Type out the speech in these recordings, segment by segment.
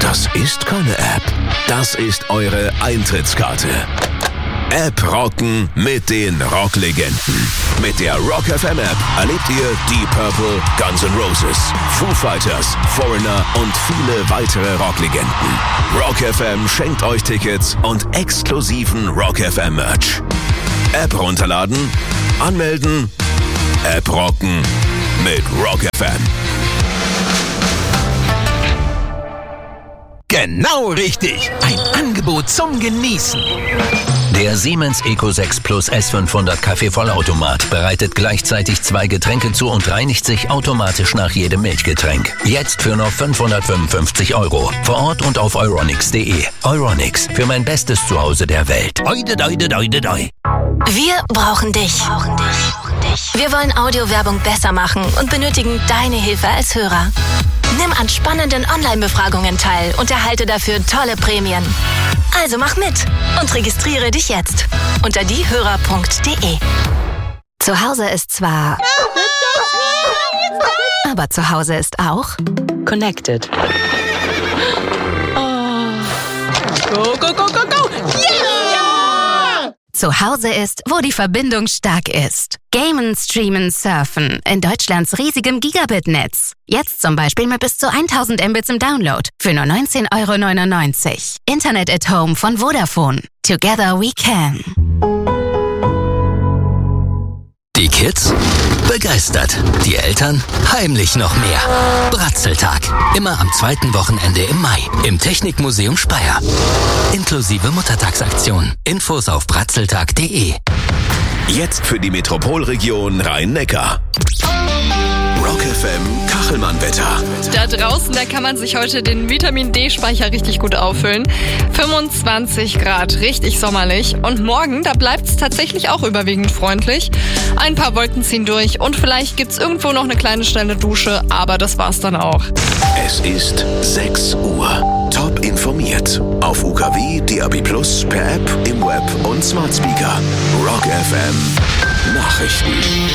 Das ist keine App. Das ist eure Eintrittskarte. App rocken mit den Rocklegenden. Mit der Rock FM App erlebt ihr Deep Purple, Guns N' Roses, Foo Fighters, Foreigner und viele weitere Rocklegenden. Rock FM schenkt euch Tickets und exklusiven Rock FM Merch. App runterladen, anmelden, App rocken mit Rock FM. Genau richtig. Ein Angebot zum Genießen. Der Siemens Eco 6 Plus S500 Kaffeevollautomat bereitet gleichzeitig 2 Getränke zu und reinigt sich automatisch nach jedem Milchgetränk. Jetzt für nur 555 €. Vor Ort und auf euronics.de. Euronics, für mein bestes Zuhause der Welt. Wir brauchen dich. Wir wollen Audiowerbung besser machen und benötigen deine Hilfe als Hörer. Nimm an spannenden Online-Befragungen teil und erhalte dafür tolle Prämien. Also mach mit und registriere dich jetzt unter diehörer.de. Zu Hause ist zwar... aber zu Hause ist auch... Connected. Go, go, go, go, go! Yeah! Zu Hause ist, wo die Verbindung stark ist. Gamen, streamen, surfen in Deutschlands riesigem Gigabit-Netz. Jetzt zum Beispiel mit bis zu 1000 Mbits im Download für nur 19,99 €. Internet at Home von Vodafone. Together we can. Die Kids? Begeistert. Die Eltern? Heimlich noch mehr. Bratzeltag. Immer am 2. Wochenende im Mai. Im Technikmuseum Speyer. Inklusive Muttertagsaktion. Infos auf bratzeltag.de. Jetzt für die Metropolregion Rhein-Neckar. Rock FM Kachelmann-Wetter. Da draußen, da kann man sich heute den Vitamin-D-Speicher richtig gut auffüllen. 25 Grad, richtig sommerlich. Und morgen, da bleibt es tatsächlich auch überwiegend freundlich. Ein paar Wolken ziehen durch und vielleicht gibt's irgendwo noch eine kleine schnelle Dusche, aber das war's dann auch. Es ist 6 Uhr. Top informiert. Auf UKW, DAB+, per App, im Web und Smart Speaker. Rock FM Nachrichten.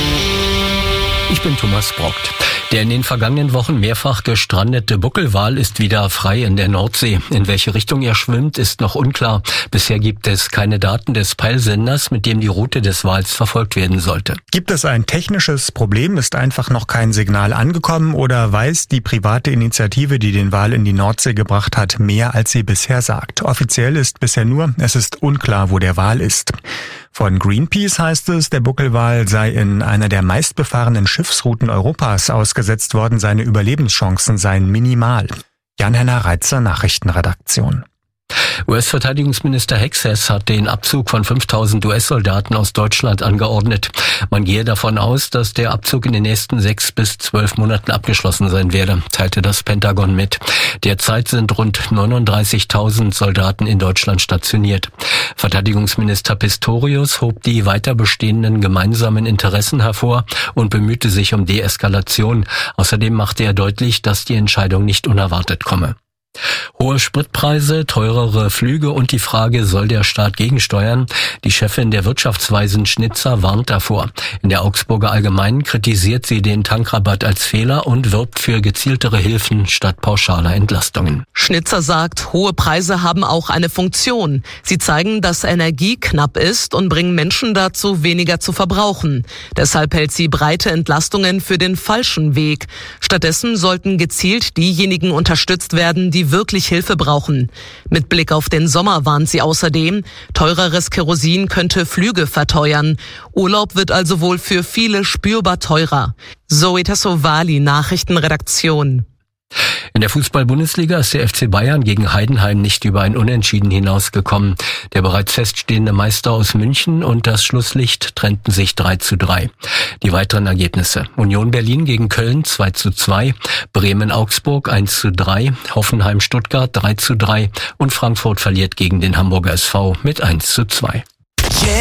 Ich bin Thomas Brockt. Der in den vergangenen Wochen mehrfach gestrandete Buckelwal ist wieder frei in der Nordsee. In welche Richtung er schwimmt, ist noch unklar. Bisher gibt es keine Daten des Peilsenders, mit dem die Route des Wals verfolgt werden sollte. Gibt es ein technisches Problem? Ist einfach noch kein Signal angekommen oder weiß die private Initiative, die den Wal in die Nordsee gebracht hat, mehr als sie bisher sagt? Offiziell ist bisher nur, es ist unklar, wo der Wal ist. Von Greenpeace heißt es, der Buckelwal sei in einer der meistbefahrenen Schiffsrouten Europas ausgesetzt worden, seine Überlebenschancen seien minimal. Jan-Henner Reitzer, Nachrichtenredaktion. US-Verteidigungsminister Hexas hat den Abzug von 5000 US-Soldaten aus Deutschland angeordnet. Man gehe davon aus, dass der Abzug in den nächsten 6 bis 12 Monaten abgeschlossen sein werde, teilte das Pentagon mit. Derzeit sind rund 39.000 Soldaten in Deutschland stationiert. Verteidigungsminister Pistorius hob die weiter bestehenden gemeinsamen Interessen hervor und bemühte sich um Deeskalation. Außerdem machte er deutlich, dass die Entscheidung nicht unerwartet komme. Hohe Spritpreise, teurere Flüge und die Frage, soll der Staat gegensteuern? Die Chefin der Wirtschaftsweisen Schnitzer warnt davor. In der Augsburger Allgemeinen kritisiert sie den Tankrabatt als Fehler und wirbt für gezieltere Hilfen statt pauschaler Entlastungen. Schnitzer sagt, hohe Preise haben auch eine Funktion. Sie zeigen, dass Energie knapp ist und bringen Menschen dazu, weniger zu verbrauchen. Deshalb hält sie breite Entlastungen für den falschen Weg. Stattdessen sollten gezielt diejenigen unterstützt werden, die wirklich Hilfe brauchen. Mit Blick auf den Sommer warnt sie außerdem, teureres Kerosin könnte Flüge verteuern. Urlaub wird also wohl für viele spürbar teurer. Zoe Tassovali, Nachrichtenredaktion. In der Fußball-Bundesliga ist der FC Bayern gegen Heidenheim nicht über ein Unentschieden hinausgekommen. Der bereits feststehende Meister aus München und das Schlusslicht trennten sich 3:3. Die weiteren Ergebnisse: Union Berlin gegen Köln 2:2, Bremen-Augsburg 1:3, Hoffenheim-Stuttgart 3:3 und Frankfurt verliert gegen den Hamburger SV mit 1:2.